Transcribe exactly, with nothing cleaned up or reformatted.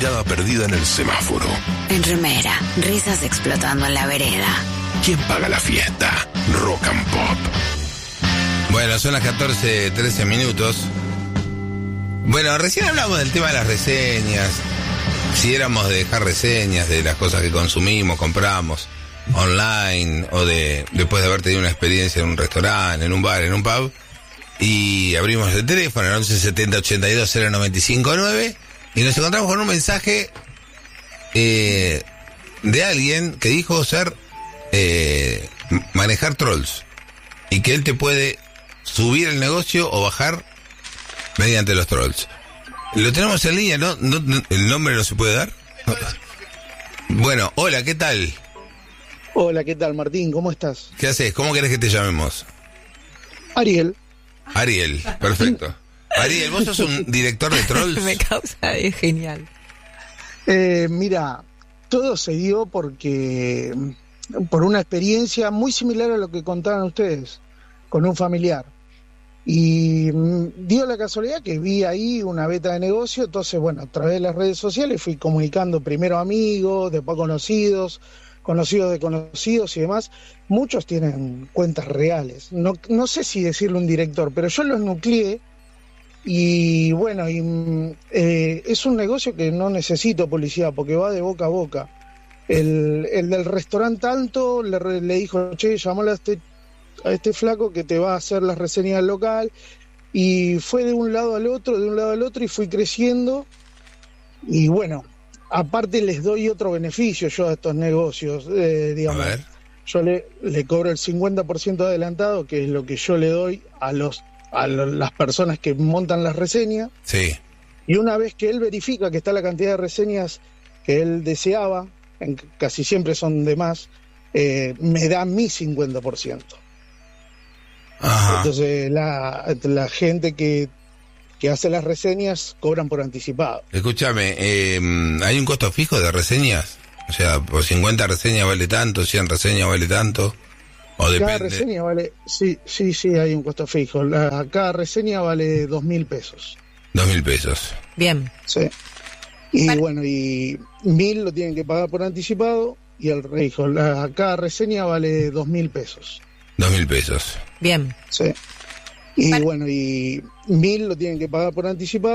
mirada perdida en el semáforo. En remera, risas explotando en la vereda. ¿Quién paga la fiesta? Rock and Pop. Bueno, son las catorce, trece minutos. Bueno, recién hablamos del tema de las reseñas. Si éramos de dejar reseñas de las cosas que consumimos, compramos online, o de después de haber tenido una experiencia en un restaurante, en un bar, en un pub. Y abrimos el teléfono, el once setenta ochenta y dos cero noventa y cinco nueve, y nos encontramos con un mensaje eh, de alguien que dijo ser eh, manejar trolls, y que él te puede subir el negocio o bajar mediante los trolls. Lo tenemos en línea, ¿no? ¿No, no el nombre no se puede dar? Bueno, hola, ¿qué tal? Hola, ¿qué tal, Martín? ¿Cómo estás? ¿Qué haces? ¿Cómo querés que te llamemos? Ariel. Ariel, perfecto. Ariel, ¿vos sos un director de trolls? Me causa es genial. Eh, mira, todo se dio porque por una experiencia muy similar a lo que contaban ustedes, con un familiar. Y dio la casualidad que vi ahí una beta de negocio, entonces, bueno, a través de las redes sociales fui comunicando primero amigos, después conocidos, conocidos de conocidos y demás. Muchos tienen cuentas reales. No, no sé si decirle un director, pero yo los nucleé y bueno, y, eh, es un negocio que no necesito publicidad porque va de boca a boca. El, el del restaurante tanto le, le dijo, che, llamale a este, a este flaco que te va a hacer las reseñas del local, y fue de un lado al otro, de un lado al otro, y fui creciendo. Y bueno, aparte les doy otro beneficio yo a estos negocios, eh, digamos. A ver. Yo le, le cobro el cincuenta por ciento adelantado, que es lo que yo le doy a los a lo, las personas que montan las reseñas. Sí. Y una vez que él verifica que está la cantidad de reseñas que él deseaba, en, casi siempre son de más, eh, me da mi cincuenta por ciento. Ajá. Entonces la, la gente que, que hace las reseñas cobran por anticipado. Escúchame, eh, ¿hay un costo fijo de reseñas? O sea, por cincuenta reseñas vale tanto, cien reseñas vale tanto, o depende. Cada reseña vale, sí, sí, sí, hay un costo fijo. La, cada reseña vale dos mil pesos. Dos mil pesos. Bien. Sí. Y vale. Bueno, y mil lo tienen que pagar por anticipado, y el hijo, la, cada reseña vale dos mil pesos. Dos mil pesos. Bien. Sí. Y vale. Bueno, y mil lo tienen que pagar por anticipado.